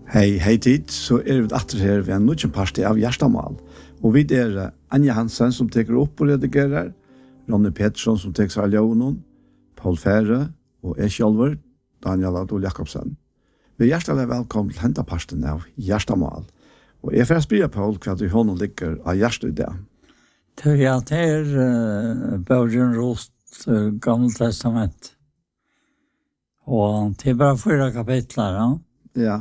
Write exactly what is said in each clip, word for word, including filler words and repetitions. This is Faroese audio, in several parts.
Hei, hei tid, så er vi atter her ved en nødvendig parti av Gjerstamal. Og vi er Anja Hansen som teker opp og redigerer, Ronny Pettersson som teker seg Leonon, Paul Fære og jeg selv, Daniel Adol Jakobsen. Vi er hjertelig velkommen til hente parten av Gjerstamal. Og jeg får spørre Paul hva du hånden ligger av hjertet i det. Ja, det er uh, Bøgen Rost, uh, Gamle Testament. Og det er bare fyra kapitler, ja. Ja.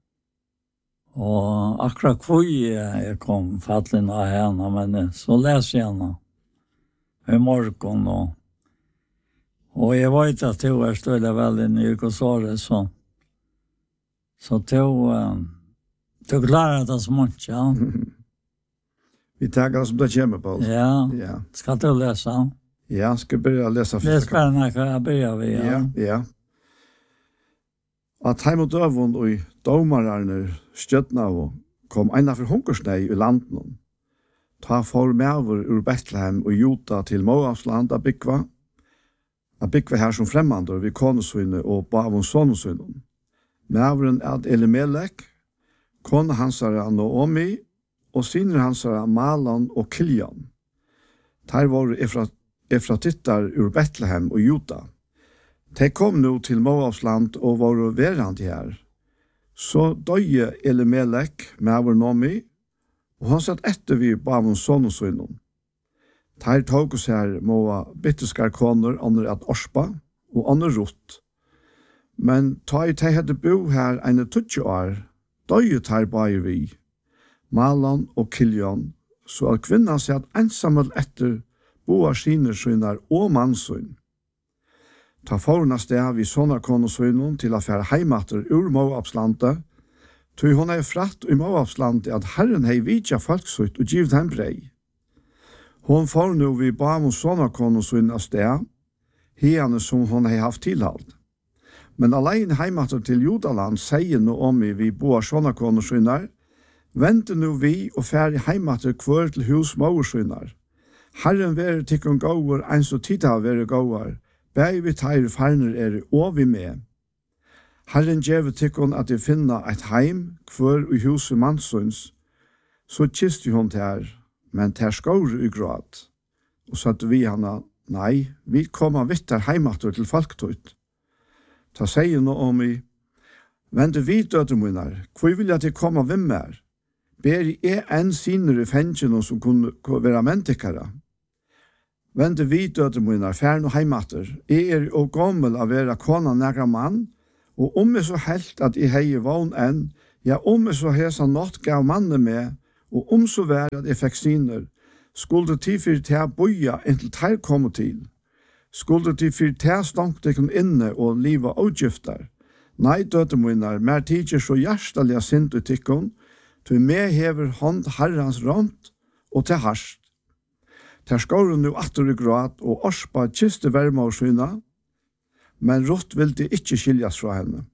Og akkurat hvor jeg kom fattelig av henne, men så leser jeg henne i morgen. Og, og jeg vet at det var støylig veldig nyrkosåret, så, så det var du klarer det så mye, ja. Vi tager det som det kommer på. Ja, ja. Skal du lese? Ja, skal jeg begynne å lese Det er spennende hva jeg begynner vi, ja. Ja, ja. At heim og døvun og domararner stjøtna og kom eina for hungersnei i landen. Ta for mever ur Bethlehem og Juda til Moabsland av byggva. Av byggva her som fremmander vi konesøyne og bavun sonesøyne. Meveren ad Elimelek, kone hansara Naomi og sinner hansara Malan og Kiljan. Der var efratittar ur Bethlehem og Juda. De kom nu til Moabsland og var verand her. Så døye Elimelek med vår Nomi, og han satt etter vi bavun son og sønnen. Der tog oss her Moa bitterskar koner under at Orspa og under Rott. Men ta i de hadde bo her ene tutsi år, døye der bare vi, Malan og Kiljan, så at kvinnan satt ensamhet etter boar sine sønner og mannsønn. Ta forna sted vi sånne konesønnen til å fære heimater ur Moabslandet, tog hun er fratt i Moabslandet at Herren hei vidja folksøyt og givet hem brei. Hun får nu vi ba om sånne konesønnen av sted, hiene som hun hei haft tilhalt. Men alene heimater til Judaland sier nå om vi vi boar sånne konesønner, vente nu vi og fære heimater kvør til hus Moabsønner. Herren være tikkun gåur, eins og tida være gåur, Bæg vi teir farner er og vi med. Herren djeve tikkun at de finna et heim kvør i huset mannsøns, så kiste hun ter, men ter skåre i grad. Og satte vi hana, nei, vi koma vittar heimater til folktøyt. Ta sier nå om i, vende vi døde munnar, hvor vil jeg til koma hvem er? Ber jeg en sinner i fengene som kunne være mentikere? Vende vi døde munnar, færn og heimater. Jeg er og gommel av være kona nægra mann, og om jeg så helt at jeg hei vogn enn, ja, om jeg så hesa nått gav mannen med, og om så vær at jeg fikk siner, skulle de fyr til boja inntil ter komme til. Skulle de fyr til stank dekken inne og liva avgifter. Nei, døde munnar, mer tidser så hjertelige sint ut tikkun, til med hever hånd herrans råmt og til harst. Der skåren nu atter i grad og Orspa kiste verma og syna, men Rutt ville ikke skiljas fra henne.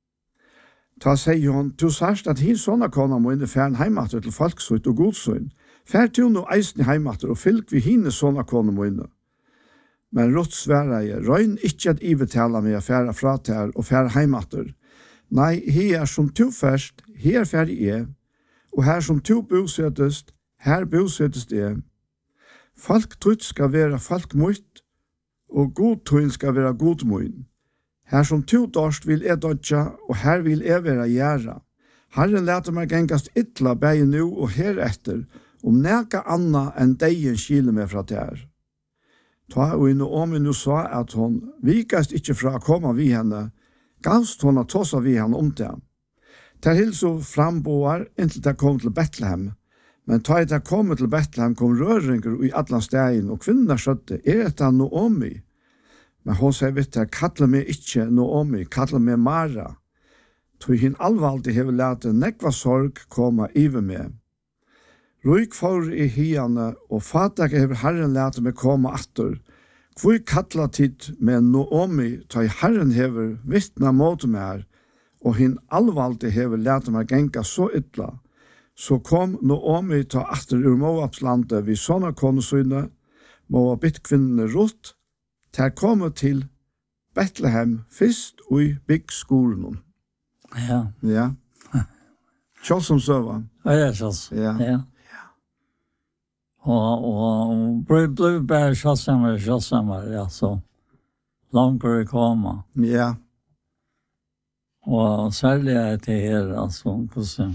Ta sier hun, du sørst at hin sånne kona må inn i færen heimater til folksøyt og godsøyn. Fær til no eisen i heimater og fylk vi hine sånne kona må inn. Men Rutt sværa jeg, røyn ikke at ivetala med å færa fra ter og færa heimater. Nei, her er som to først, her fær jeg, og her som to bosettest, her bosettest jeg. Falk tøyt skal være falk møyt, og god tøyn skal være god møyn. Her som to dørst vil jeg dodja, og her vil jeg være gjerra. Herren leter meg gengast ytla bæg nu og heretter, om neka anna enn deien skile meg fra der. Ta og inn og om hun sa at hun vikast ikke fra å komme vi henne, gavst hun at tåsa vi henne om det. Der hilso framboar inntil det kom til Bethlehem, men ta et jeg kom til Bethlehem kom røringer i alle stegen, og kvinner skjøtte, er dette Naomi? Men hun sier, vet jeg, kattler meg ikke Naomi, kattler meg Mara. Tog hin allvaldig hever lete nekva sorg koma iver med. Ruik for i hiane, og fatak hever Herren lete meg koma atter. Hvor kattler tid med Naomi, ta i Herren hever vittna mot meg, og hin allvaldig hever lete meg genka så ytla. Så kom Naomi ta atter ur Moabslandet vi sånne konesøyne, Moab bittkvinnene Rutt, til å komme til Bethlehem først og i byggskolen. Ja. Ja. Kjall som søva. Ja, det är så. Ja. Ja. Och och blev blev bara chassar chassar ja så. Långt komma. Ja. Och särskilt det här alltså hur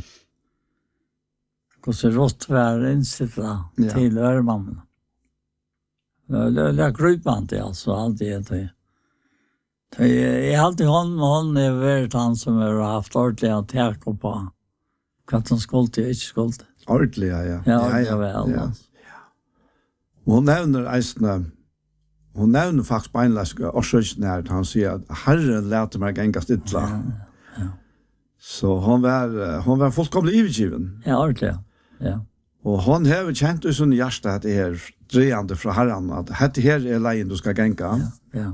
hur rått var insitta Ja. till örman. Ja, det det krypant alltså allt det det. Det är alltid hon hon är värd han som har haft ordentliga attack på vad som skulle inte skulle. Ordentlig, ja. Ja, Ja, ja, väl. Ja. Og hun nevner eisne, hun nevner faktisk beinlesk årsøkjen her, at han sier at Herren lærte meg enga stidla. Ja, ja. Så hon var, hon var fullkomlig ivergiven. Ja, ordentlig. Ja. Og hon har kjent i sin hjerte at det er drejande fra Herren, at dette her er leien du skal genka. Ja, ja.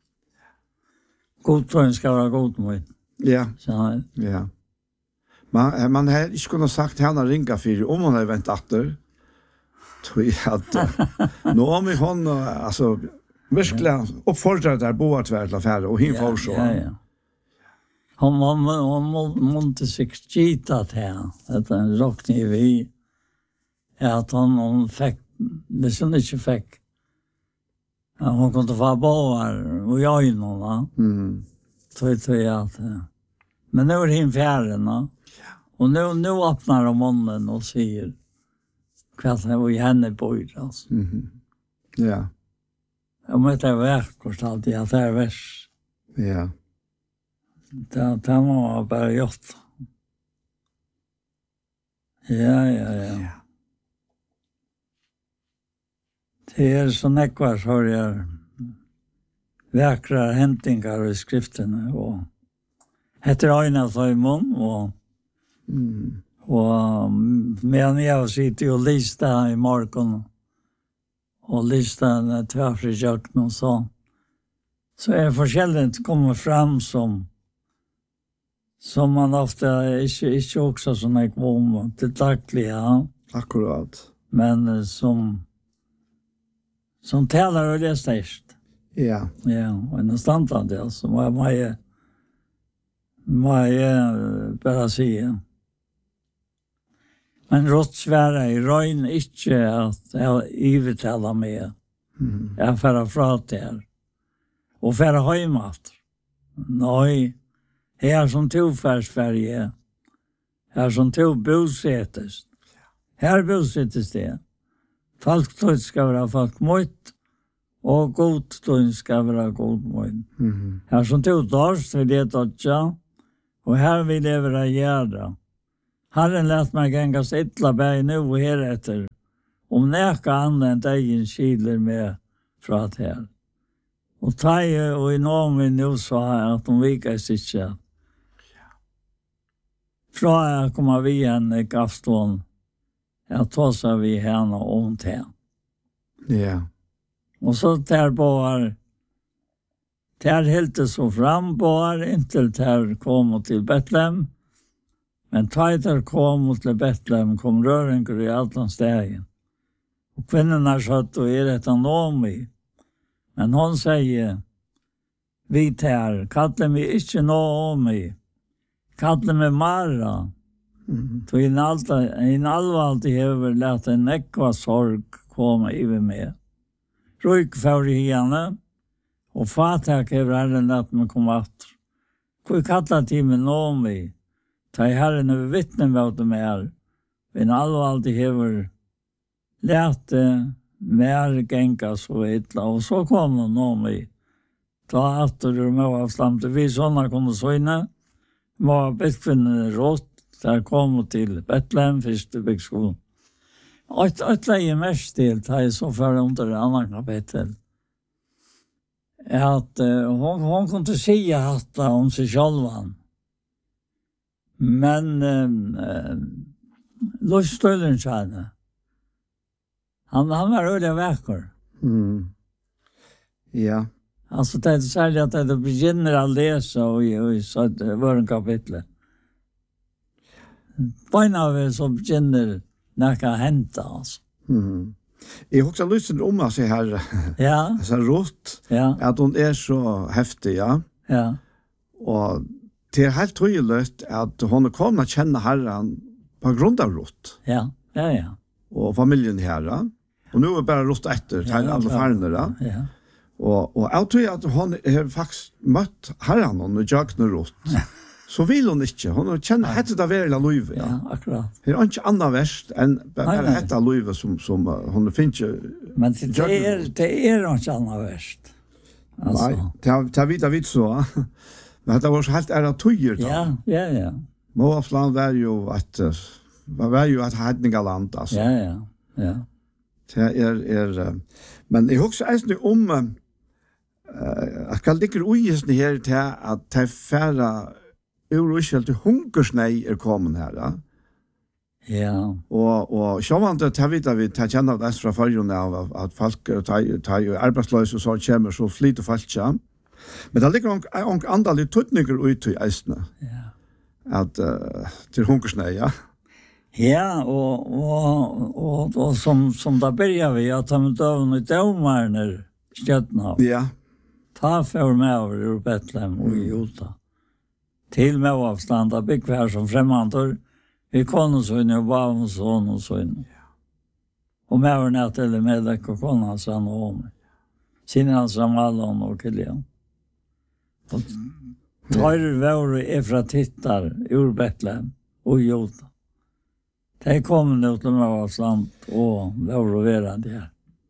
God tror ska vara god mot. Ja, Så ja. Man, man har ikke kunnet sagt henne ringa for om hon har vent atter. Tror jeg at nå om vi hon, altså, virkelig oppfordret der boer tvær til affære, og hin får så. Ja, ja. Hon hon hon måste sig skita här. Att en rockning vi att hon hon fick det som inte fick. Ja, hon kunde få barn och jag innan va. Mm. Tror tror jag att. Men nu är det in fjärden va. Och nu nu öppnar de munnen och säger vad det var i henne bor alltså. Mhm. Ja. Jag mötte verkligt alltid att det är värst. Ja. Det det var bara gjort. Ja, ja, ja. Det är så nekvar så har jag vackra hämtingar i skriften och heter Aina Simon och Mm. och medan jag sitter och listar i marken och listar tvärfrijöken och så så är forskjelligt kommer fram som som man ofta inte, inte också som är kvom till dagliga Akkurat. men som som talar och det är störst. Ja. Ja, och en standard alltså vad man är vad är bara säga. Men rått svära i röjn inte att jag ivetala med. Mm. Jag färra fra till och färra höjmat. Nej, här som tog för Sverige. Här som tog bosättes. Här bosättes det. Folk ska vara folk mot och god ska vara god mot. Mhm. Här som tog dörst vid det dödja och här vill jag vara gärda. Herren lät mig gängas ytla berg nu och här efter. Om näka använt egen kiler med från här. Och Taje och i Naomi nu sa jag att de vikas inte. Från jag kommer vi henne i Gavstånd. Jag tossar vi henne om det. Ja. Och så där bara där helt det så fram bara inte där kom till Betlehem. Men Taiter kom till Betlehem kom röringar i Altanstegen. Och kvinnorna satt och är ett Naomi. Men hon säger vi tar kallar mig inte Naomi. Kallar mig Mara. Mhm. Så in allt in allvarligt över lät en ekva sorg komma över mig. Rök för henne och fatak över Herren lät mig komma åter. Hvor kallar till mig Naomi. Ta i Herren över vittnen vad de är. Men allvarligt över lät mer gänka så ytla. Och så kom de Naomi. Ta åter ur Moabsland. Vi sådana kunde så inne. Moabskvinnen rått. Där kom till Betlehem första byggskolan. Och ett läge mest till har jag så för under det andra kapitel. Att uh, hon, hon kunde säga att om sig själv. Men uh, Lustöllen sa henne. Han, han var öliga veckor. Mm. Ja. Alltså det är särskilt att det begynner att läsa och i så var en kapitel. Beina vi så begynner näka hända alltså. Mhm. Jag har också lust om att se här. Ja, Alltså rått. ja, Att hon är så häftig, ja. ja. Og det er helt tydelig at hun er kommet å kjenne Herren på grund av Ruth. Ja, ja, ja. Och familjen här. Ja. Och nu är bara Ruth efter, till Ja, alla ja. farnerna. Ja. Och, och jag tror att hon har faktiskt mött herran och Jagner Ruth. Så vill hon inte. Hon känner hette det väl Louise. Ja. Ja, akkurat. Det är inte annat värst än bara Nej, nej. hette Louise som, som uh, hon finns ju. Men det är, det är inte annat värst. Alltså. Nej, det har vi vet så. Men det var så helt ära tøyer då. Ja, ja, ja. Moabsland var ju att var ju att hedningaland alltså. Ja, ja, ja. Det är är uh, men jag också är om uh, jag kan ligga oisen här till att ta färra Euroshelt hungersnei är kommen här. Ja. Ja. Och och så var det att vi där vi tar känna det från förrjun av att folk tar tar ju arbetslösa så kommer så flyter folk ja. Men det ligger en en andra lite tutningar ut i ästna. Ja. Att uh, till hungersnei ja. Ja, och och och och som som där börjar vi att ta med dövna domarna stjärna. Ja. Ta för mig över ur Betlehem och Juda. Till med avstånd av byggvär som främmande. Vi konungsson och barnson och så. Och med över nät eller med och konans han och om. Sinna som alla och Kilian. Och tar vår efratittar ur Betlehem och Juda. Det kom nu till med avstånd och vår verande här.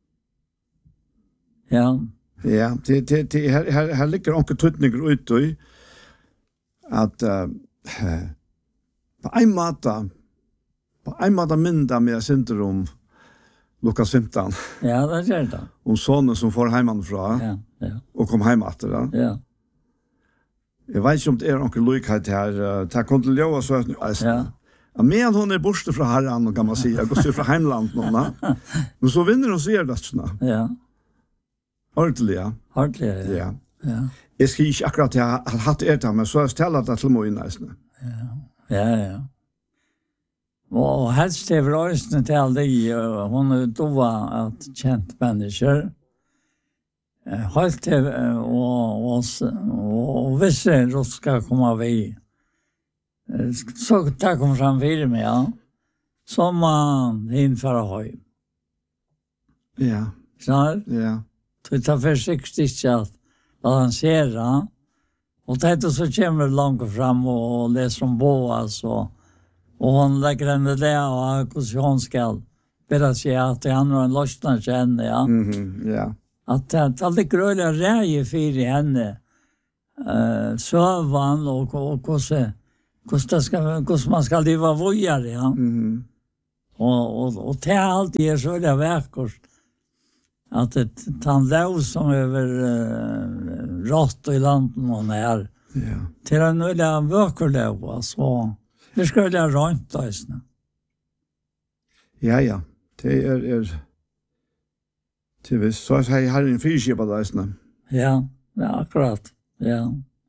Ja. Ja, det det det här här, här ligger onkel tutningar ut i att uh, på en måte på en måte mynda med syndrom Lukas femton. Ja, det gör det. Om sonen som får hemifrån Ja, ja. och kom hem efter det. Ja. Jag vet inte om det är onkel likhet här. Det kom till jag så att Ja. Ja, men hon är borste från Herran kan man säga. Går så från hemlandet någon. Men så vinner hon ser det såna. Ja. Ordentligt, ja. Ordentligt, ja. Ja. Ja. Jeg skal ikke akkurat ha hatt det, men så har jeg ställt det til mig næsten. Ja, ja, ja. Og helst er vrøysene til alle de, hun er dova at kjent mennesker. Helt til, og, og, og hvis det skal komme vi, så det kommer fram fire med, ja. Som man innfører høy. Ja, Så ja. det tar försiktigt att lansera. Och det så kommer långt fram och läser om Boas och, och hon lägger henne där och hur hon ska bära sig att det andra en lösnar sig henne, ja. Mhm, ja. Att det att det gröna räje för henne. Eh så van och och hur så hur det ska hur man ska leva vojare, ja. Mhm. Och och och det är alltid är så där verkligt. Att det han lov som över uh, rått i landen och när. Ja. Till en öliga vökerlov, alltså. Det skulle jag rönt då, isna. Ja, ja. Det er, er til visst. Så jeg har en fyrskip av det, Ja, ja, akkurat. Ja.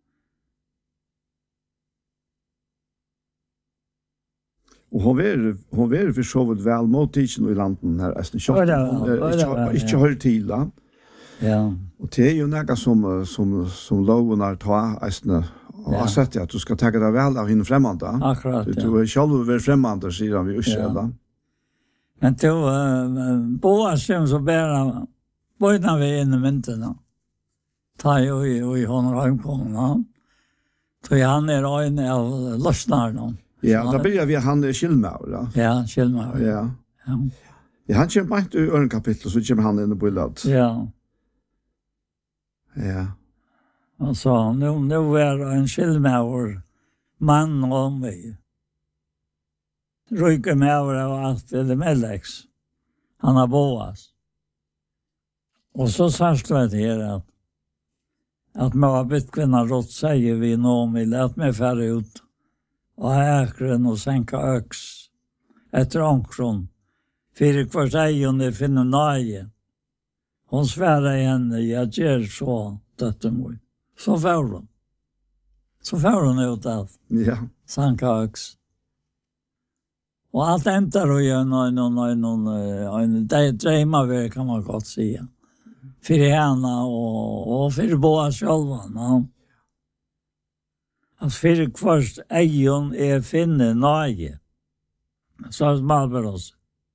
Og hon ver hon ver för så vidt vel mot tiden i landen her, altså Ja, det var- ikke ja, det var- ikke ja. hørt til da. Ja. Og det er jo noe som som som loven er ta, altså. Og Ja. jeg sett at du skal ta det vel av henne fremmede. Akkurat, Du ja. du er selv være fremmede, sier han vi ikke, Ja. da. Men då uh, Boas som så bära bojna vi in i myntorna. Ta ju i och i honom hemkomna. Så han är en av lösnarna. Ja, da blir vi han er skilmauer, da. Ja, Kjellmar. Ja. Ja. Ja, han kommer ikke i øren kapittel, så kommer han inn i byllet. Ja. Ja. Alltså nu nu är en Kjellmar man och mig. Ryker med över av allt eller Mellex. Han har Boas. Och så sagt det här att att Moabit kvinnan rått säger vi Naomi, lät mig färra ut och äkren och sänka öx efter ankron. Fyra kvart ejon finner nöje. Hon svärar i henne, jag ger så dötter mot. Så får hon. Så får hon ut att Ja. sänka öx. Och allt ändrar och gör någon, någon, någon, någon, en drömma kan man gott säga. För henne och, och för båda själva. Ja. Att för först ejon är finne nöje. Så är Malberos.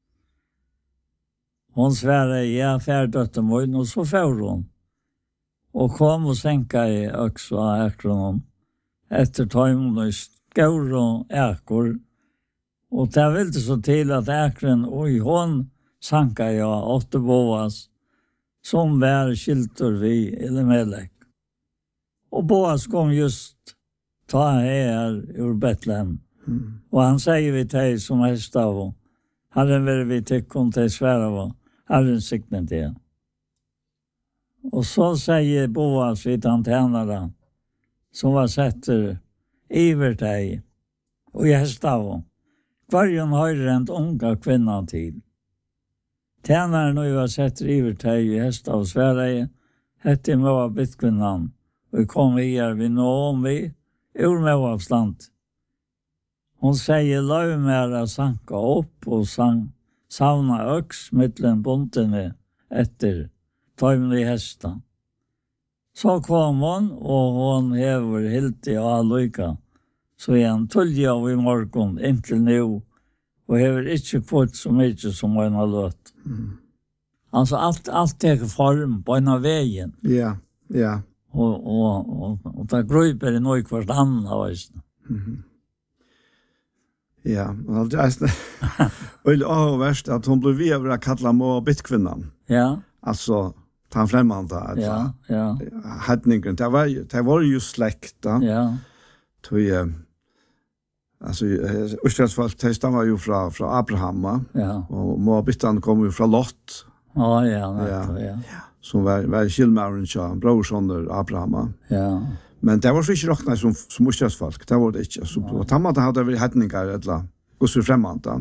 Hon svärde, ja, färdötte mig, och så får hon. Och kom och sänka i också av äkronen. Efter tajmen och skor och äkor. Och det var inte så till att äkren, oj, hon sanka jag, åtta Boas, som var skilter vi, eller medlägg. Och Boas kom just ta här ur Betlehem. Mm. Och han säger vi till som helst av, Herren vill vi tycka till svära av, Herren sikten till. Och så säger Boas vid han tjänare, som var sätter iver dig, och gäst av, varje har rent unga kvinnan till. Tjänaren nu var sätter iver dig, och gäst av Sverige, hette Moabit kvinnan, och kom vi här vid någon vi, ur Moabsland. Hon säger löjmära sanka upp och sang, savna öks mittlen bontene efter tajmlig hästan. Så kom hon och hon hever helt i allyka. Så är han tullja av i morgon intill nu och hever inte fått så mycket som hon har låt. Mm. Alltså allt, allt tar form på en av vägen. Ja, yeah, ja. Yeah. Och, och, och, och det gröper i något kvart annan. Mm. Ja, och det är väl avvärst att hon blev vid att kalla Moabitkvinnan. Ja. Alltså, ta främmande. Alltså. Ja, ja. Hedningen, det var, det var ju släkta. Ja. Tog, alltså, Østlandsfolk, det stammar ju från, från Abraham. Ja. Och Moabittan kom ju från Lot. Ja, ja, ja. ja. Som var, var killmären till brorsoner Abraham. Ja. Men det var så ikke råkna som, som Østlandsfolk, det var det ikke. Så på tammata hadde vi hedningar, eller hos vi fremmanta.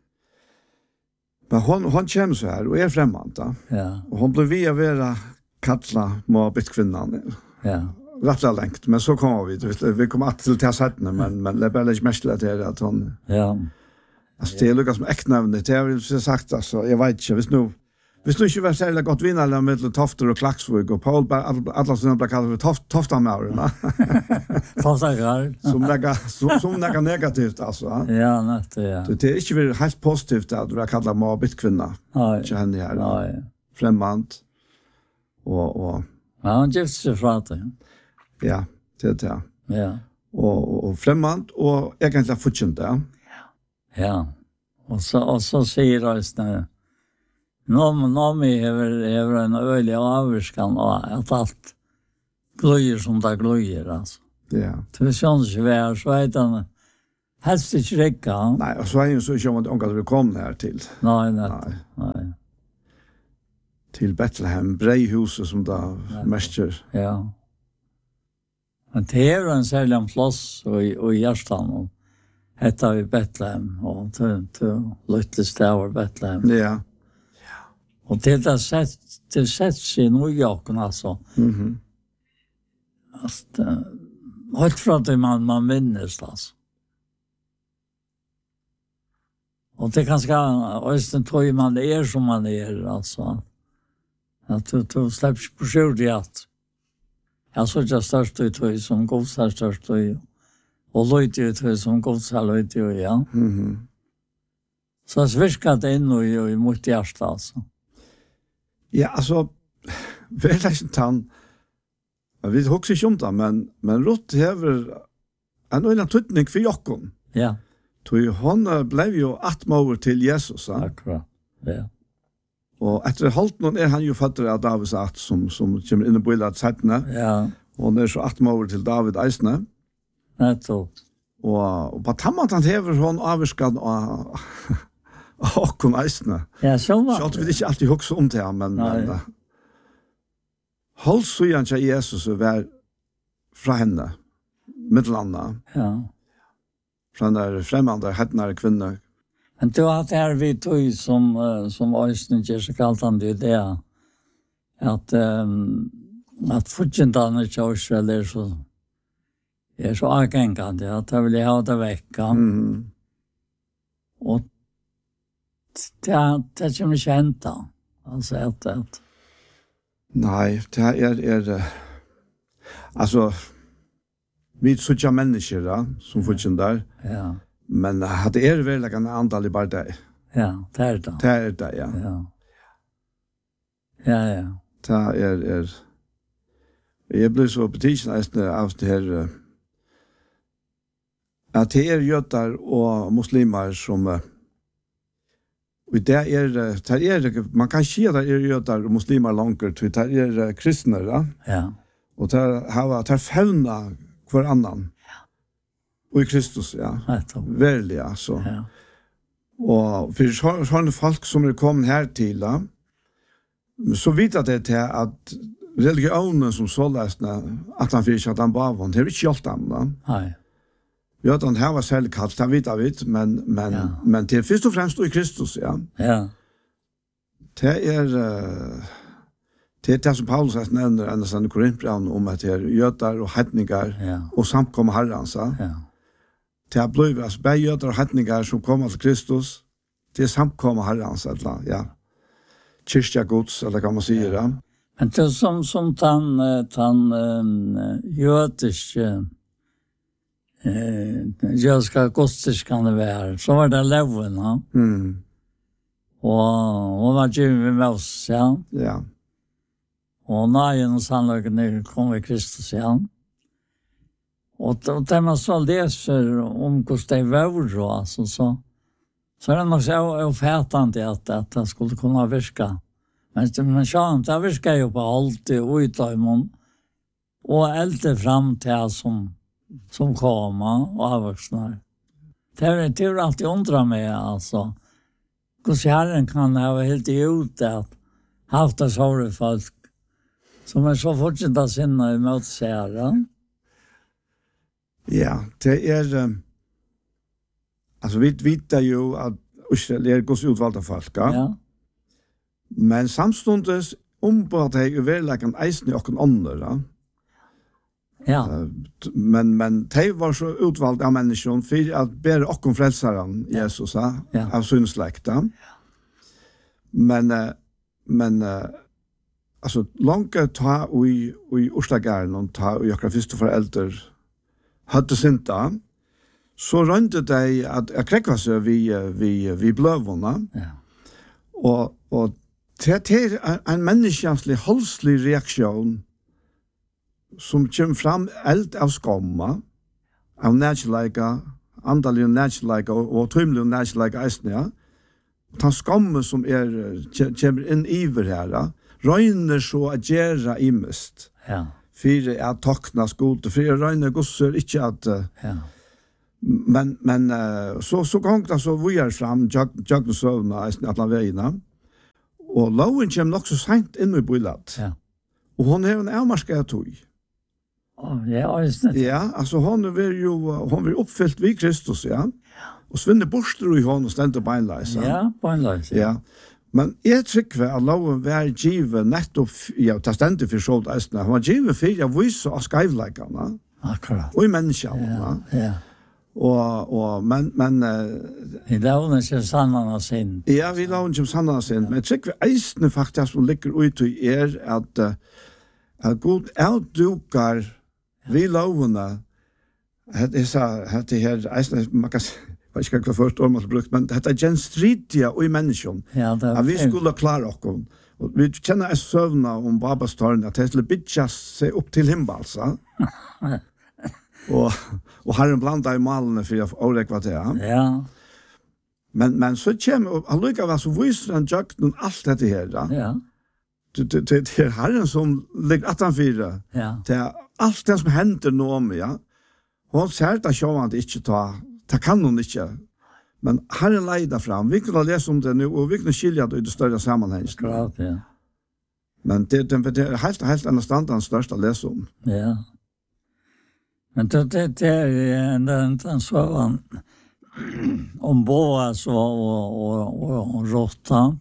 Men hon, hon kommer så her, og er fremmanta. Ja. Og hon ble via vera kattla Moabit-kvinnan. Ja. Rettla lengt, men så kommer vi. Vi, vi kom att til tæshettene, men, men det er bare ikke mest til at hon... Ja. Altså, det er lukket som eknevnet, det har vi sagt, altså, jeg vet ikke, hvis nu... Hvis du ikke var særlig godt vinnere med Tofter og Klaksvig, og Paul, alle som ble kallet for Toftamauren. Toftakar. Som nega, som, som nega negativt, altså. Ja, nødt, ja. Det er ikke vært helt positivt at du har kallet Moabit-kvinna. Nei. Ikke henne her. Nei. Fremmant. Og, og... Ja, han gifte seg fra det. Ja, det er det. Ja. Og, og, og fremmant, og egentlig fortjent, ja. Ja. Og så, og så sier Øystein, Nå, nå mi hever, hever en øyelig avvurskan og at alt gløyer som det gløyer, altså. Ja. Det skjønner ikke vær, så er det helst ikke rikka. Nei, og så er jo så ikke om at unga vil komme her til. Nei, nei, nei. Til Bethlehem, Breihuset som da mestjer. Ja. Men det er en særlig plass og, og hjertan, hetta vi Bethlehem, og til, til lytte stavar Bethlehem. Ja. Och det har sett det sätts i New York alltså. Mhm. Att har från det man man minns alltså. Och det kanske östen tror man det är som man är alltså. Att du du släpps på självdiat. Jag så just störst ut och som godsar störst och och lite ut som godsar lite ja. Mhm. Så sviskat in och i mot hjärtat alltså. Ja, alltså väl inte tant. Jag vet också inte om det, men men Rott häver en annan tutning för Jakob. Ja. Tog hon blev ju atmover till Jesus. Akkurat. Ja. Och efter halt någon är han ju fader av Davids att som som kommer in i bilden sättna. Ja. Och när så atmover till David Eisne. Netto. Och och på tamman häver hon avskan och och kom Eisne. Ja, så var. Så att vi inte alltid huxa om det men men håll så igen till Jesus och var från henne mittlanda. Ja. Från där främmande hednar kvinnor. Men då att här vi tog som som Eisne så kallt han det där att um, att fortsätta att köra eller så är så agängande att jag vill ha det vecka. Mm. Och det det kommer inte hända. Alltså att att Nej, det är är alltså vi är sådana människor då, som fortsätter där. Ja. Men hade er väl en antal i bara det. Ja, det är det. Det är det, ja. Ja. Ja, ja. Det är, är jag blir så betydelsen av det här att det är jøtar och muslimer som och det är det är man kan se att det är jøtar och muslimer långt ut det är kristna ja. Ja. Och det har tar fällna för annan. Och i Kristus ja. Väl ja så. Ja. Och för sådana folk som är kommit här till ja, så vet att det är att religionen som så läsna att han fick att han bara var det är inte allt annat. Nej. Ja, den här var själv kallt, det vet jag vet, men men ja. Men det är först och främst i Kristus, ja. Ja. Det är uh, det är det som Paulus nämner ända sedan i Korintierbrevet om att det är jøtar och hedningar ja. och samkomma Herren, så. Ja. Det har blivit alltså bäj jøtar och hedningar som kommer till Kristus, det är samkomma Herren, så att ja. Kyrkja Guds, eller kan man säga ja. Men det som som tan tan jødiske eh jag ska kostiskan det vara så var det loven ja. Mm. Och och var ju med oss ja. Ja. Och när en sannolikt kommer Kristus ja. Och då det man så läser om hur det var då alltså så så är det nog så ofärtande att att det skulle kunna virka. Men man sa det virka ju på allt och utomon och äldre fram till som som kommer och avvuxnar. Det är det är alltid undrar mig alltså. Hur Herren kan ha helt ut att haft det så folk som är så fortsätta sinna emot sig här. Ja, det är um, alltså vi vet ju att Israel är Guds utvalda folk, ja. Ja. Men samstundes om på att det är överläggan eisen och en andra. Ja. Uh, men men de var så utvalda av människan för att bära och om frälsaren Jesus ja. Ja. Av synsläkta. Ja. Men uh, men uh, alltså långt ta och i och i Ostagarden och ta och jag första föräldrar hade synta så rönte de att jag kräkva sig vi vi vi blövorna. Ja. Och och det är en människanslig halslig reaktion som kommer fram eld av skamma av naturliga andalig naturliga och trymlig naturliga eisne ja. Ta skamme som är kommer in iver här röjner så att göra imest. Ja. För att takna skuld för röjner gossar inte att ja. Men men uh, så så gång det så vi är fram jag jag så när alla vägarna och loven kom också sent in i bullat. Ja. Och hon är en avmarskad tog. Oh, ja, just det. Ja, alltså hon vill ju hon vill uppfyllt vid Kristus, ja. Och svinne borster i hon och ständer beinleis. Ja, beinleis. Ja. Men jag tycker att loven var given nettopp ja, ta ständer för sålt ästna. Hon var given för jag visste av skivläggarna. Akkurat. Och i människan, ja. Ja. Og, og, men, men... Vi uh, launer ikke sannene sin. Ja, vi launer ikke sannene sin. Men jeg tror vi eisene faktisk som ligger ut i er at, uh, at god avdukar vi launer det er det her eisene, man kan jeg vet ikke hva først ord man har brukt, men det er genstridia og i menneskjen. Ja, det er at vi skulle klare oss. Og vi kjenner en søvna om Babas tårn at det skulle bytja seg opp til himmelsa. Og och Herren blandar i malene för att avräkva det. Ja. Ja. Men men så kommer han lukar vad så visar han jakten allt det här. Ja. Ja. Det det det är Herren som ligger att han fyra. Ja. Det är allt det som händer nu om ja. Hon säger att jag inte inte ta. Det kan hon inte. Men Herren leder fram. Vi kan läsa om det nu och vi kan skilja det i det större sammanhanget. Klart, ja. Men det det, det är helt helt annan standard största läs om. Ja. Men det, det, det är en, en, en sådan om Boas och, och, och, och, och Rotta.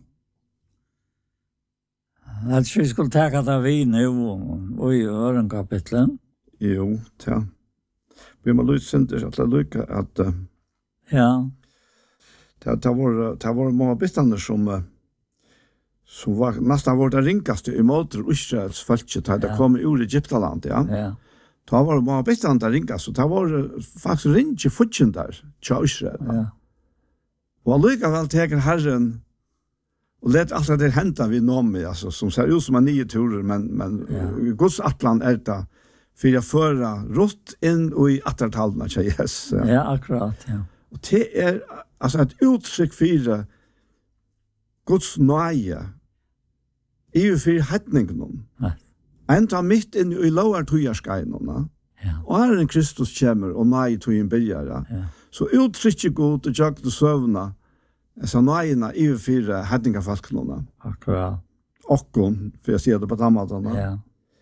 Att vi skulle ta det vi nu och i öronkapitlen. Jo, ja. Vi må lytte sinter at det lykke at uh, ja. det, det, var, det var många bistander som uh, som var nästan var det ringaste i måter Israels folket da det kom ur Egyptaland, ja. Ja. Ta var man bestand där ringa så ta var faktiskt ringe futchen där. Tja Israel. Ja. Och allikevel teker Herren och let allt det hända vid nomi, alltså, som ser ut som en nio turer, men, men Ja. Guds atlan är det för jag föra rått in och i attartalna till Jesus. Ja, akkurat, ja. Och det är alltså ett uttryck för Guds nøye i ju för hedningen. Ja. Enta mitt in i lovar tujarskajnarna. Ja. Och här en Kristus kommer och nøye tujen byrjar. Ja. Så uttrycker Gud og jag til søvna, så nøyene i og fire hedningafalkene. Akkurat. Okkon, for jeg sier det på dammatene. Ja.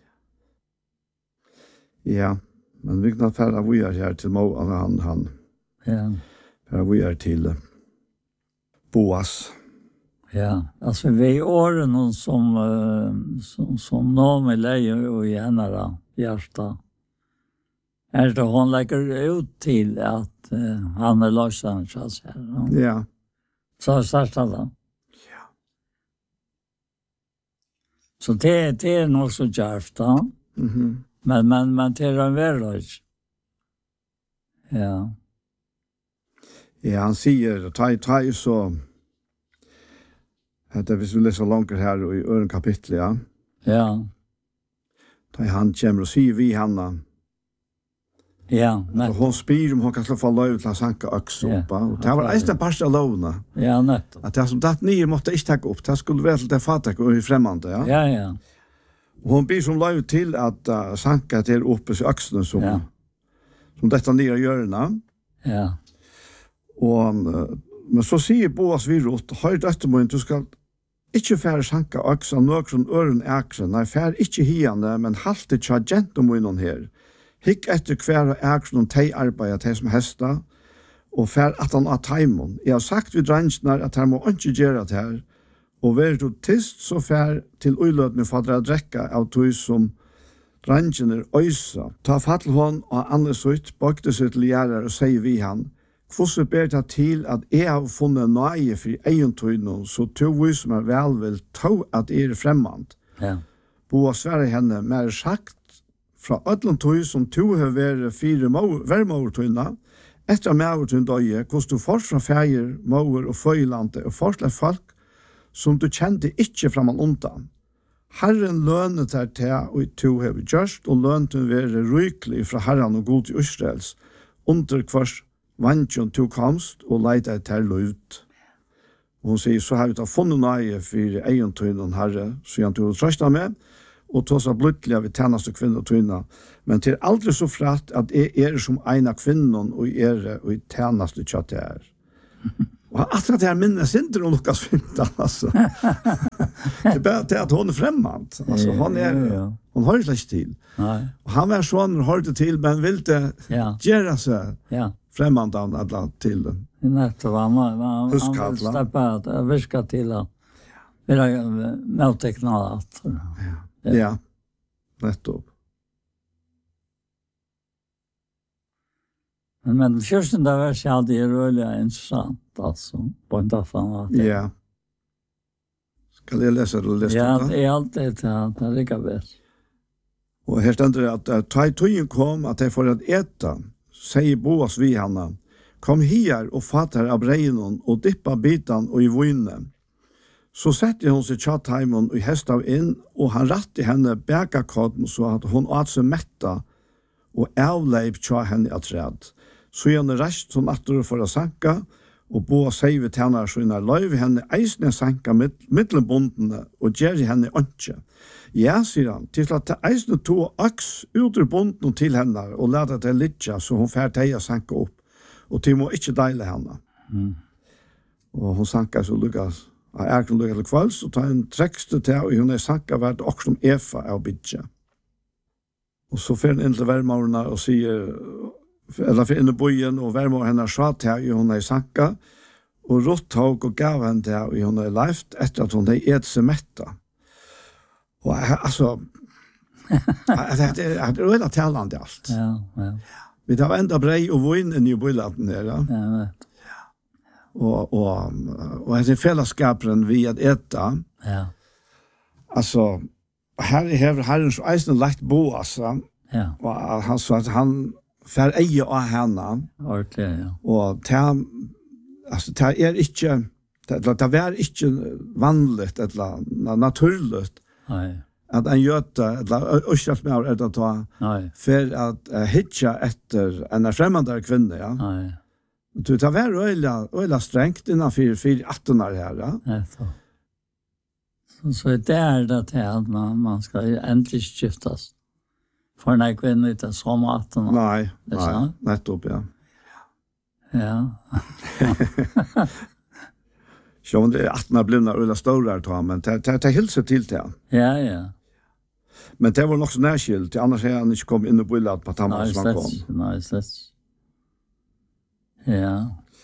Ja, men vi kan fære vi er her til Mo, han, han, Ja. fære vi er til Boas. Ja, alltså vi åren som uh, som som Naomi lejer och i henne hjärta. Är det hon lägger ut till att uh, han är lösen så här. Ja. Så startar det. Ja. Så det det är nog så djärvt då. Mhm. Men men men det är en värld. Ja. Ja, han sier, ta, ta så, det hvis vi leser langer her i øren kapitlet, ja. Ja. Da han kommer og sier vi henne, Ja, og nej. hun spyr om hun kan slå få lov til å sanke øks Ja. opp, og det var eist en parst av lovene, Ja, netto. at det som datt nye måtte ikke takke opp, det skulle være til det fatak og i fremmande, ja. Ja, ja. Og hun byr som lov til at uh, sanke til oppe i øksene som, Ja. som dette nye hjørne, Ja. og, uh, men så sier Boas virot, høyr døtte min, du skal ikke færre sanka øksa nøkron øren ækren, nei, fær ikke hiane, men halte tja gentum innan her. Hikk etter hver ækren tei arbeida tei som hesta, og fær at han av taimon. Jeg har sagt vid drangsnar at her må ikke gjøre det her, og vær du tist så fær til uilødne fadra drekka av tog som drangsner øysa. Ta fattel hon og Anders ut, bakte seg til gjerrar og sier vi han, hvordan ber det til at jeg har funnet nøye for egentøyene, så to vi som er vel vil ta at jeg er fremmand. Ja. Boa sverre henne mer sagt fra ødlen tøy som to har vært fire vermårtøyene, etter mævertøyne døye, hvordan du først fra feir, måver og føylande, og forskjellige folk som du kjente ikke fra man undan. Herren lønnet der til og to har gjørst, og lønnet å være rykelig fra Herren og god i Israels, under hvers vantjon to komst og leida til lut. Og hun sier, så har vi da funnet nøye for egentøynen herre, så han tog trøsta med, og tog seg blodlig av tjeneste kvinner og tøyner. Men det er aldri så flatt at jeg er som en av kvinnen og er og i tjeneste kjøtt det er. Og at det her minnes ikke om Lukas femton, altså. Det er bare til at hun er fremmant. Altså, hun er, hun har ikke til. Nej. Og han var sånn, hørte til, men ville Ja. gjøre seg Ja. fremmande av alla till den. Netto var man man Huskadla. släppa att viska till att vara mottecknat. Ja. Ja. Nettopp. Men men försten där var så hade det roliga intressant alltså på en dag fan. Ja. Skal jeg lese det liste? Ja, det är alltid att det lika bäst. Og her stender det at uh, ta i tøyen kom at jeg får at eta, sier Boas vi henne, kom her og fatter av breinen og dippa bitan og i vøyne. Så sette hun seg tjattheimen og hestav inn, og han ratt i henne bækakodden så at hun åt seg metta og avleip tja henne at red. Så gjerne rest hun atter for å sanka, og Boas sier vi tjener så innan løyv henne eisne sanka middelbundene og gjer henne ønske. Ja, sier han, til at det eisne to aks ut ur bunden til henne og lade det litja så hun fær teia sanka opp, og til må ikke deile henne. Mm. Og hun sanka så lukkas, av erken lukkas til kvalls, og ta en trekste til, og hun er sanka vært også som Efa av bidja. Og så fer hun inn til vermårene og sier, eller for inn i bojen, og vermårene henne sa til, og hun er sanka, og rått tog og gav henne til, og hun er leift etter at hun er et seg metta. Og altså, det er øyla talande alt. Ja, ja. Vi tar enda brei og vinn inn i bøylaten her, ja. Ja, vet. Og, og, og det er fellesskaperen vi at etta, Ja. altså, her er Herren så eisen lagt Boas, ja. Ja. Og han sa at han fer eie av henne. Ordentlig, ja. Og det, altså, det er ikke, det, det er ikke vanligt, eller naturligt, Nei. at en gjøte, eller østjalt med er det ta, Nei. for at uh, hitja etter en fremmandare kvinne, ja. Nei. Du tar vær øyla, øyla strengt innan fyr, fyr attenar her, ja. Nei, så. Så, så det er det til at man, man skal endelig skiftes. For en kvinne ikke som attenar. Nei, Det er nei, sant? nettopp, ja. Ja. Så om det er attenar blivna øyla stålar ta, men det er hilse til til han. Ja, ja. Men det var nok så nærskilt, til annars er han ikke kom inn og byllat på tamma Nei, som han slett. kom. Nei, slett. Ja.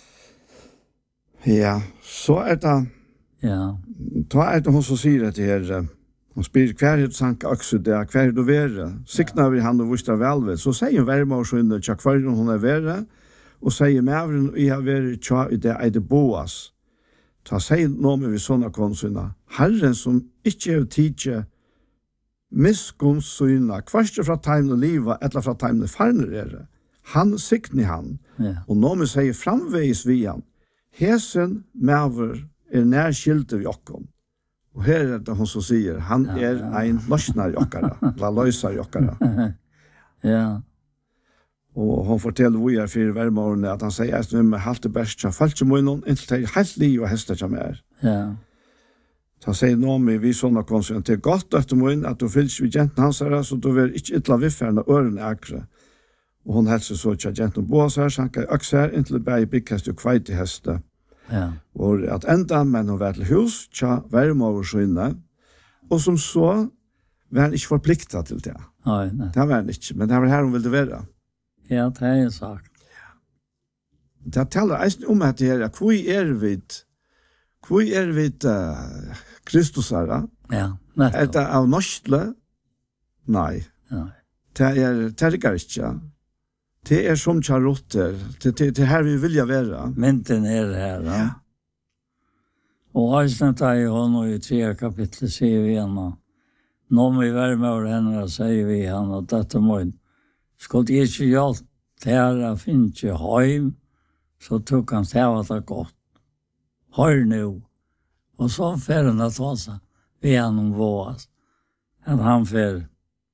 Ja, så er det, Ja. da er det hun som sier det her, hun spyr hver er det sank akse det, hver er det være, sikna vi han og vurstra velvet, så sier hun verma så inne, tja hver hun er være, og sier mevren, og jeg har vært tja i det eide boas, ta sier noe med vi sånne konsyna, Herren som ikke er tidje, miskunnssyna, kvarste fra tegn og liva, etla fra tegn og farner er det, han sikni han, Ja. og noe med sier framveis vi han, hesen mever er nærskilte vi okkom. Og her er det hun som sier, han er ein løsnar jokkara, la løsar jokkara. Ja. Og hun forteller hvor jeg fyrir vermårene at han sier at vi med halte best tja falske munnen, inntil det er helt liv og hester tja mer. Ja. Så sier noe med vi sånne konsekvenser, det er godt etter munnen at du fylls vi jenten hans her, så du vil ikke ytla vifferne øren akre. Og hun helser så tja jenten bås her, sanka øks her, inntil det bare byggast jo kveit i heste. Ja. Og at enda men hun var til hus, tja vermårer så inne, og som så var han ikke forpliktet til det. Nei, nei. Det var han ikke, men det var her hun ville være. Ja, det har jeg sagt. Det taler eisen om at det her, hvor er vi, hvor er vi uh, Kristus her? Ja, Er nettopp. det av norstle? Nei. Nei. Det er, det er ikke. Det er som kjarotter. Det, det, det er her vi vilja være. Mynten er det her, ja. Og Øystein tar i hånd og i tre kapitlet sier vi henne, nå må vi være med over henne, sier vi henne, og dette må skulle jeg ikke gjøre det å finne ikke heim, så tok han til at det godt. Hør nå. Og så fer han at ta seg ved henne vås, at han fer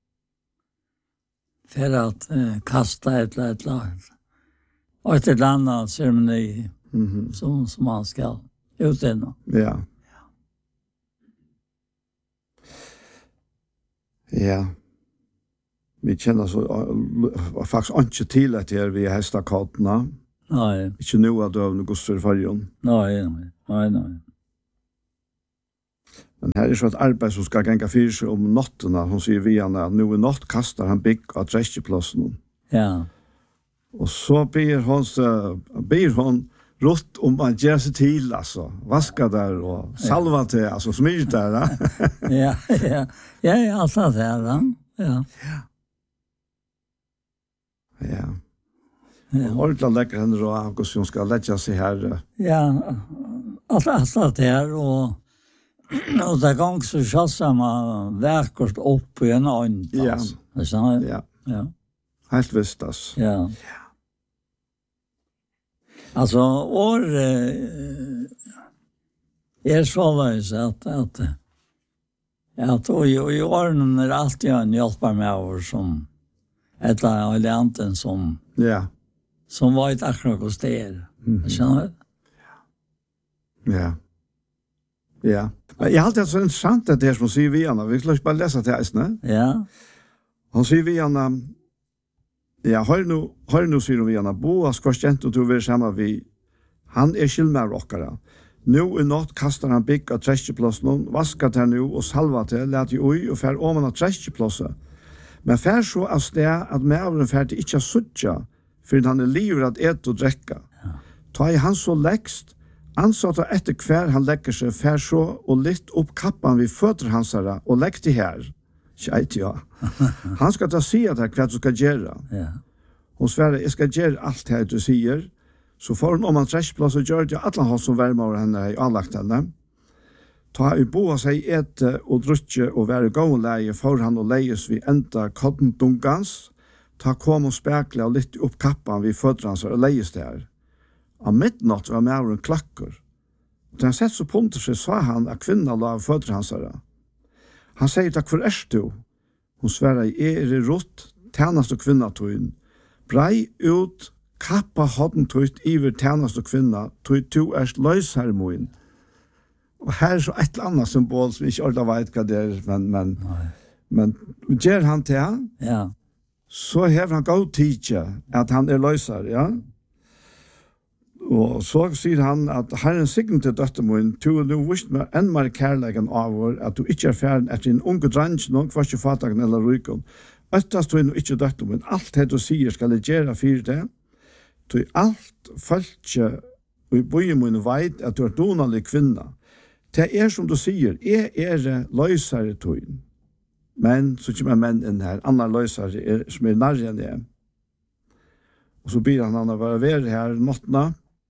for at uh, kasta et eller et lag. Og et eller annet ceremoni Mhm. som, som han skal utinna. Ja. Ja. Vi kjenner så uh, faktisk ikke til at det er vi er hestakatene. Nei, Ikke nå at døvende gosser i fargen. nei, nei, nei, nei. Men her er så et arbeid som skal ganga fyrir seg om nottene. Hun sier vi henne at nå i natt kastar han bygg av treskeplassen. Ja, Og så ber hon, så, ber hon rått om att göra sig till, alltså. Vaska där och salva till, alltså smyr där. Ja. ja, ja. Ja, ja, allt det här, va? Ja. Ja. Ja. Och ordentligt läcker henne då, August, hon ska lägga sig här. Ja, allt, allt det här och och det gång så chassar man verkligt upp i en önt. Ja. Alltså. Det är så, Ja, ja. helt visst, alltså. Ja. Alltså, år eh, är så lös att, att, att och, i- och i åren är alltid en hjälpare med oss som ett allianten som, Ja, som var ett akkurat hos er. Mhm. Känner du? ja. Ja. Men jag har alltid så intressant att det här som hon säger vi henne. Vi skulle bara läsa det här, ne? Ja, Hon säger vi henne, ja, hör nu, hör nu, säger hon vi henne, Boas kvarstjent och du vill samma vi, han är skillmär rockare. Nu i natt kastar han bygg av träskjeplåsen, vaskat här nu och salvat det, lät ju oj och fär om han av träskjeplåsen. Men fär så av det att mävren fär till inte suttja, för han är livet att äta och dräcka. Ta i han så lägst, ansatt etter hver han legger seg fær så og litt opp kappan vid føtter hans herre og legg til her. Kjeit, ja. Han skal ta si at hva du skal gjøre. ja. Hon sverre, jeg skal gjøre alt det du sier. Så får hun om han træsplass og gjør det alle hans som vermer over henne i anlagt henne. Ta i boa seg ete og drutje og være gåenleie for han og leies vi enda kodden dunkans, ta kom og spekla og litt opp kappan vi fødransar og leies der. Av midnatt var med en klakker. Da han sett så punter seg, sa han at kvinna la av fødransara. Han sier takk for erst du. Hun sverre i er rått, tjernast og kvinna tøyen. Brei ut, kappa hodden tøyt iver tjernast og kvinna, tøyt to erst løyshermoen. Og her er så et eller annet symbol som ikke ordentlig vet hva det er, men, men, men gjør han til han, ja. Så hever han god tidje at han er løyser, ja. Og så sier han at Herren signet til døttermoen, du er nu vist med enn mer kærlegen av vår, at du ikke er ferdig etter en unge drenge, noen kvar ikke fatagen eller ryken. Øttast du er nu ikke døttermoen, alt det du sier skal jeg gjøre for det. Du er alt følge, og i bøyemoen veit at du er donalig kvinna. Det er som du sier, jeg er løysere tøyen. Men så kommer menn inn her, andre løysere er, som er nærre enn det. Og så ber han han å være ved her nåttene.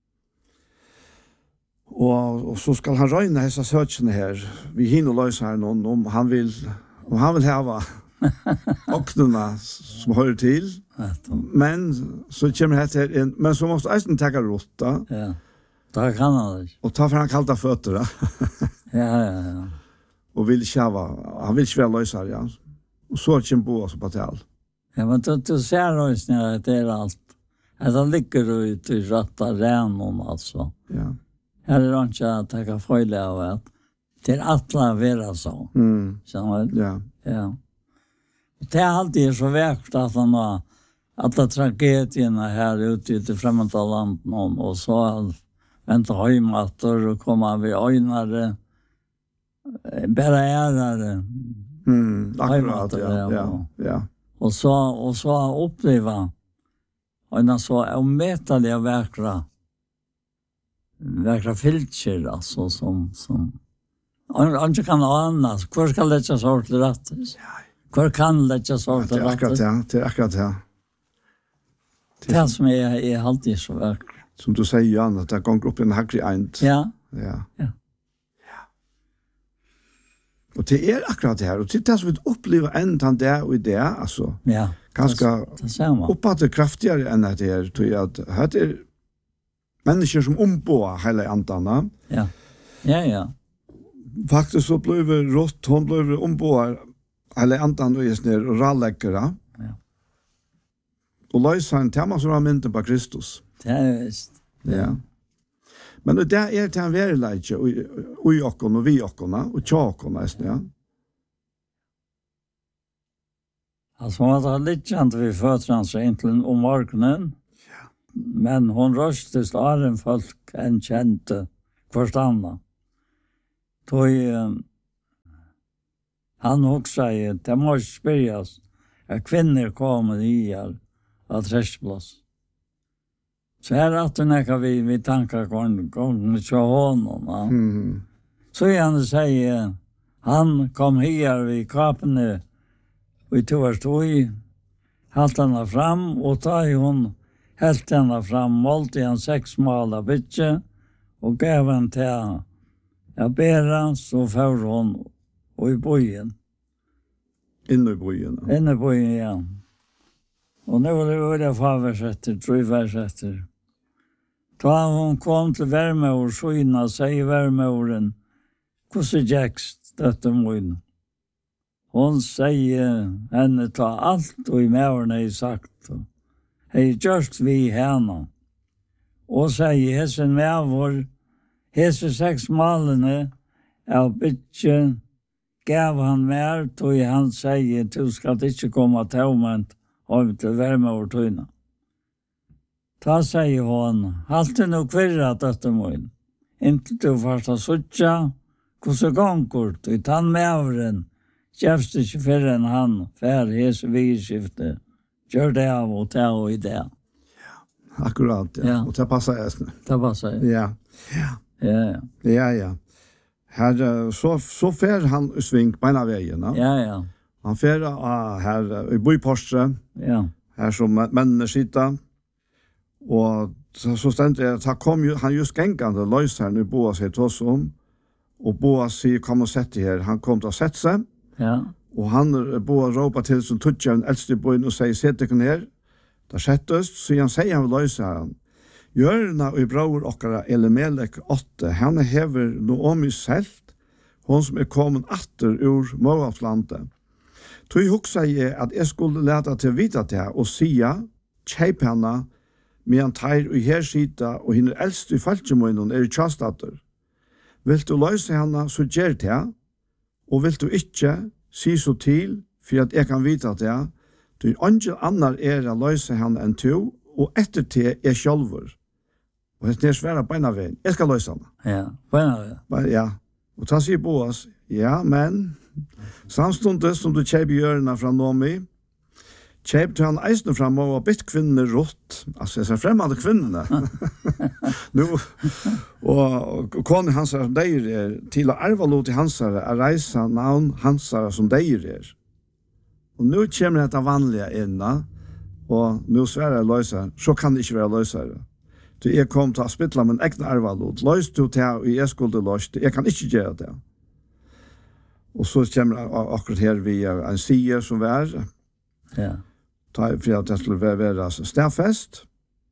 Og, og så skal han røyne disse søkene her. Vi hinner løysere noen om han vil, om han vil heve åknene som hører til. Men så kommer det her inn, men så måste eisen tenke råtta. Ja, da kan han det. Og ta for han kalta føtter, ja, ja, ja. Og vil kjava, han vil ikke være løsere, ja. Og så kommer bo oss på tal. Ja, men du, du ser også at det er alt. At det ligger ut i røtta renon, altså. Ja. Her er det ikke at jeg kan føle av at det er alle være så. Mm. Skjønner du? Ja. Ja. Det er alltid så vekt at han har alla tragedierna här ute i det främmande landet och så vänta hemmatter och komma vid ögnare bara ärare. Mm, akkurat, ja, ja, ja. Och så, och så uppleva en så omätliga verkra verkra filter alltså som som Anke kan annars, hvor skal det ikke sort til rettes? Hvor kan det ikke sort til rettes? Det er akkurat det, det er akkurat det. Det er som er, er alltid så verk. Som du sier, Jan, at det går opp i en hakri eind. Ja. Ja. Ja. Ja. Og det er akkurat det her, og det er det som vi opplever enda det og det, altså. Ja. Ganske oppfattet kraftigere enn det her, tror jeg at det er mennesker som ombår hele andene. Ja. Ja, ja. Faktiskt så blev det rått, hon blev ombord eller antan och just ner och ralläckare. Ja. Och lösa en tema som har mynten på Kristus. Det är visst. Ja. Men det är det en verklighet och och jag och vi och och tjockorna är ja. Alltså man har lite chans vi förtrans egentligen om morgonen. Ja. Men hon röstesaren folk en kände förstanna. Toi, um, han också säger, det måste spyrjas att kvinnor kommer i er av träskplats. Så här att när vi vi tankar gång gång så honom. Ja. Mm. Så han säger, han kom här vid kapene och tog oss tog halt henne fram och ta hon helt henne fram målte han sex mål bitche och gav han till jag ber så får hon och i bojen. Inne i bojen. Ja. Inne i bojen, ja. Och nu var det faversätter, tröjversätter. Då hon kom till värme och skyna, säger värmeorden, hvordan jäkst detta mun. Hon säger henne ta allt och i mävarna i sagt. Hej, just vi henne. Och säger hessen mävar hese sex malene av bytje gav han mer, tog han sier, du skal ikke komme tøvment av til värme over tøyna. Ta sier hon, halte no kvirra dette mån, inte du først har suttja, hvordan gonger du, i tann mevren, kjefst ikke fyrre enn han, fær hese vigskifte, gjør det av og ta og i det. Ja, akkurat, ja. Ja. Og det passer jeg. Det passer jeg. Ja, ja. Ja, ja. Ja, ja. Her, så, så fer han i sving på en av veien. Ja, ja. Han fer uh, her uh, i Bøyporstre. Ja. Her som mennene sitter. Og så, så stendte jeg, så kom ju, han just gengande løs her, nu boer seg til oss om. og Boas sier, kom og sett det her. Han kom til å sette seg, Ja. og han Boas råpa til som tutja en eldste bøyen og sier, sett deg her. Da settest, så han sier han vil løse han. Gjørna og i bror okkara Elimelek åtte, han hever Noomi selt, hon som er kommet atter ur Moabslandet. Tog hugsa jeg at jeg skulle leta til vita til og sia, kjeip henne, medan teir og her sida og henne eldst i falskjemøynen er i tjastater. Vil du løse henne, så gjør det, og vil du ikke si så til, for at jeg kan vita det, du angel annar er å løse henne enn to, og etter til er sjølver. Og det er svære beina veien. Jeg skal løse henne. Ja, beina veien. Ja, og ta sier Boas, ja, men samstundet som du kjeip hjørna fra Noomi, kjeip du han eisne fram og bytt kvinnene rått, altså jeg ser fremmede kvinnene. nu, og kone hansara som deir er, til å arva lot i hansara, er reisa navn hansara som deir er. Og nu kommer dette vanlige inna, og nu svære løysa, så kan det ikke være løysare. Så jeg kom til å spytla min egna arva lot, løys du til og jeg skulle løys, jeg kan ikke gjøre det. Og så kommer akkurat her vi en sier som var, Ja. ta for at det skulle være stedfest.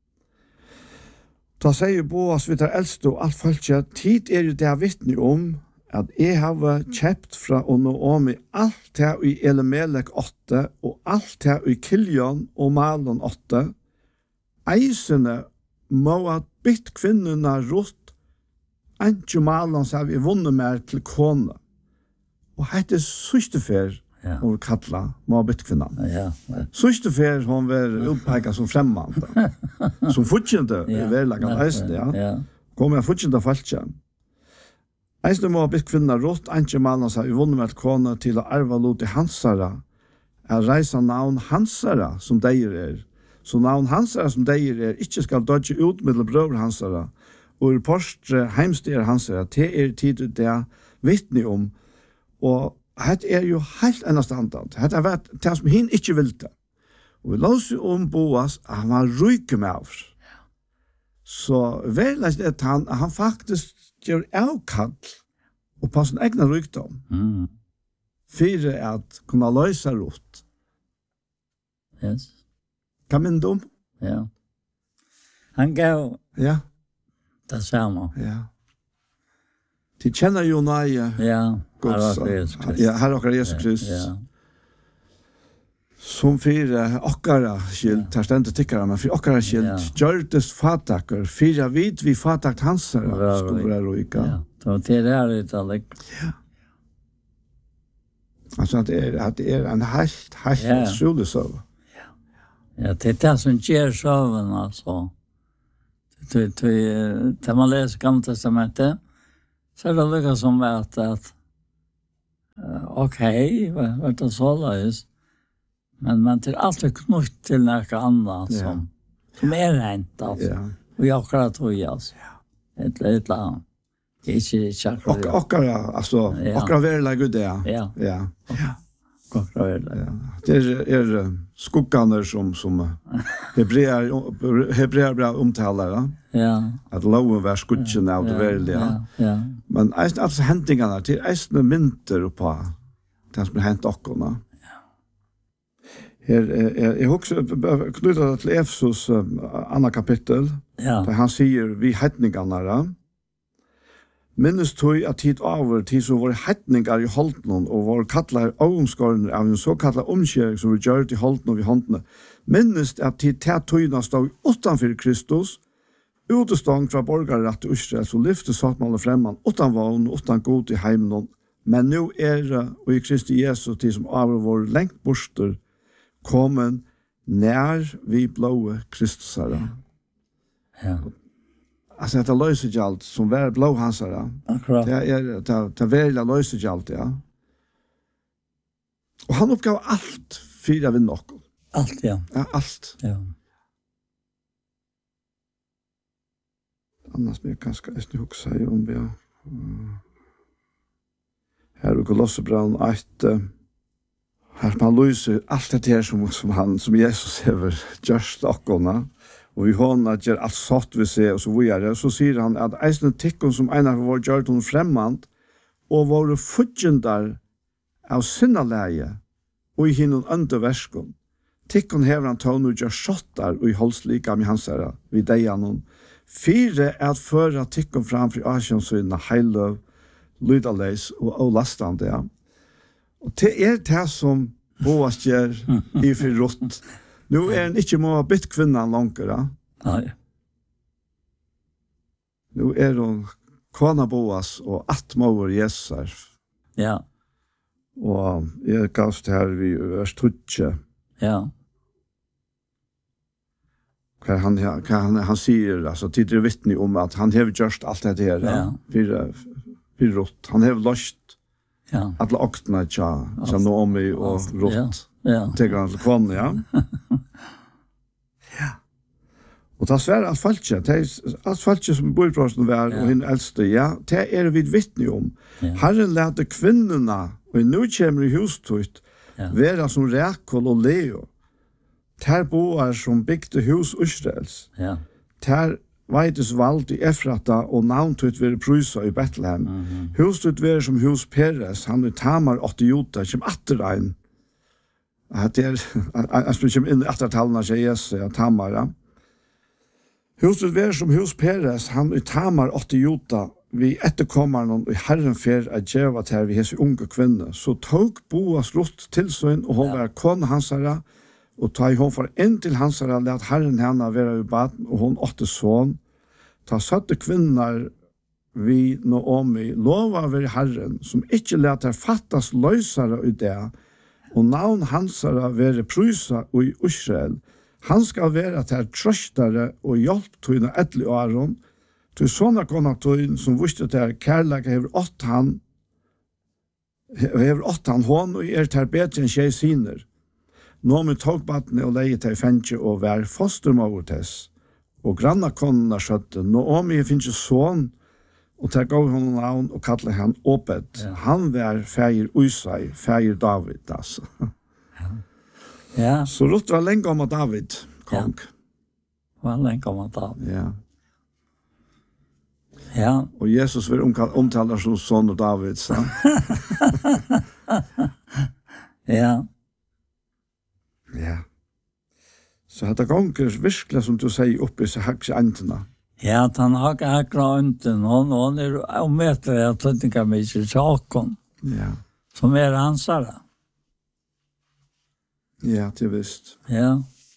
Da sier Boas vi tar eldste og alt folket, tid er det vittne om at jeg har kjøpt fra Noomi alt det i Elimelek åtte og alt det i Kiljon og Malon åtte. Eisene må ha bytt kvinnerne rått, ikke Malon så har vi vunnet mer til kone. Og hette sørste fer Ja. og kattla må ha bytt kvinnerne. Ja. Sørste fer hon var utpekat som fremmande. Som fortjente i verlagan eisen, ja. Ja. Kom jeg fortjente falskja. Eisen må ha bytt kvinner rått, ikke mannen seg i vunnet kone til å arva lot i hansara, er reisa navn hansara som deir er. Så navn hansara som deir er, ikke skal dodge ut med brøver hansara, og i postre heimstyr hansara, til er tid det vittne om, og det er jo helt enda standard. Det er vært det som hin ikke vil det. Og vi låser om Boas at han var ryke med oss. Så verleggen er at han, han faktisk gjør avkall og på sin egna rykdom. Mm. For at kunne løse rot. Yes. Hva minner du om? Ja. Han gav Ja, det samme. ja. De kjenner jo nøye. Ja. Guds, Herre Jesus Kristus. ja, Herre okkar Jesus Kristus. Ja. Som fyra okkara skilt, her stendet tikkara, men for okkara skilt, Ja. gjørtes fatakker, fyra vid vi fatakt hansara, Bra, skulle være roika. Ja. Så til det er det alle. Altså, at det er, at det er en helt, helt Ja. utrolig søv. Ja, det er det som gjør søvn, altså. Da man leser Gamle Testamentet, så er det lukket som at, at uh, ok, hva er det så løs? Men man til alt er knutt til noe annet Ja. som, som er rent, altså. Ja. Og jeg akkurat tror jeg, altså. Et eller et eller annet. Ikke, ikke Ok, akkurat. okkara, altså, Ja. okkara verla gud det, ja. Ja, Ja. akkurat det. Ja. Det er, er eh, skugganer som, som eh, hebreer, hebreer bra omtaler, Ja. at loven var skudgen av det verlige. Ja, ja. Men eisen altså hendingene til eisen mynter på det som er hent okkurna. Her, jeg, jeg husker knyttet til Efesos uh, andre kapittel, Ja. der han sier vi hetningarna, minnes tog at tid over tid som var hetningar i holdnen og var kattler avomskårene av en så kattler omkjøring som vi gjør til holdnen og i håndene. Minnes at tid til tøyene stod utanfor Kristus, utestånd fra borgerrett til Israel, så lyfte sattmålet fremman, utan vogn, utan god i heimen. Men nu er det, og i Kristi Jesus, tid som av vår lengt borster, kommen nær vi blåe Kristus herre. Ja. Altså, det er løsegjalt som er blå hans herre. Akkurat. Det er, det er, det er veldig løsegjalt, ja. Og han oppgav alt for å vinne noe. Alt, ja. Ja, alt. Ja. Annars blir jeg kanskje ikke huske seg om vi har. Her er Kolossebrand ett. Her man løser alt det her som, som, han, som Jesus har gjort akkurna. Og vi hånda gjør alt satt vi ser, og så videre. Så sier han at eisen tikkun som einar har vært gjort hun fremmand, og våre futgendar av sinnalæge og i hinnom underverskon. Tikkon hever han tål nu gjør skjottar og i holslika med hans herra vid deianon. Fire er at føra tikkon framfor asjonsvinna heiløv, lydaleis og, og lastande, ja. Og det er det som Boas gjør i for rått. Nå er han ikke må ha bytt kvinnan langere. Nei. Nå er hun kona Boas og atmover Jesus. Ja. Og jeg gavst her vi vers tutje. Ja. Hva han, hva han, han sier, altså, tidligere vittne om at han har gjort alt det her, ja. for, for rått. Han har løst ja. alle oktene tja, tja Naomi og rått. Ja. Ja. Til hans kone, ja. ja. Og det er svært alt falske, det er alt falske som bor på oss nå vær, ja. og henne eldste, ja, det er vi vittne om. Ja. Herren lærte kvinnerne, og nå kommer i hustøyt, ja. være som Rekol og Leo. Ter boar som bygde hus Israels. Ja. Ter veides valgt i Efrata og navntøyt være Prusa i Bethlehem. Mm -hmm. Hustøyt være som hus Peres, han i Tamar åtte Jota, som atterein. Det er, jeg spør ikke inn i attertallene til Jesus, ja, Tamar, ja. Hustøyt være som hus Peres, han i Tamar åtte Jota, vi etterkommer noen i Herren fer at djeva til vi hese unge kvinne. Så tog Boas Ruth til søn, og hun ja. var kone hans herre, og ta i hon for inn til hans herre, let Herren henne være i baden, og hon åtte son. Ta søtte kvinner vi Naomi, lova over Herren, som ikke let her fattas løsere i det, og navn hans herre være prysa i Israel. Han skal være til trøstere og hjelp til henne etter åren, til sånne konatøyen som visste til kærlighet hever åtte han, hever åtte han hånd, og er til bedre enn tjej siner. Nå med togbattene og leie til fengje og vær fostermåvertess. Og granna konene skjøtte, Naomi finnes sånn, og til gav hun navn og kallet han Obed. Ja. Han var feir Usai, feir David, altså. Ja. Ja. Så Ruth var lenge om David, kong. Ja. Var lenge om David. Ja. Ja. Og Jesus vil omtale som son og David, så. ja. Ja. Så hette gonger virkelig, som du sier, oppe i seg heks antena. Ja, at han har akkurat unten, og han er omøter at han ikke mye saken, ja. som er ansare. Ja, det er visst. Ja.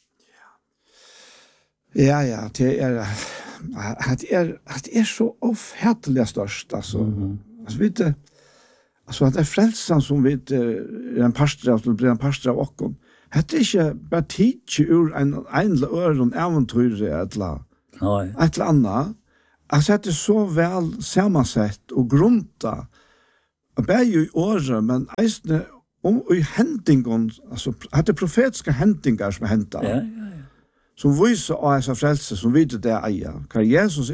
Ja, ja, det er, det er, det er så ofhetelig størst, altså. Mm-hmm. Altså, vet du, altså, at det er frelsen som vi er en pastor av, som blir en pastor av okken. Det er ikke bare tidlig ur en enlig øren eventyr et eller annet. Altså, det er så vel sammansett og grunta. Og bare jo i året, men eisne om i hendingen, altså, det er profetiske hendinger som er hentet. Ja, ja, ja. Som viser av disse frelse, som viser det eier. Hva Jesus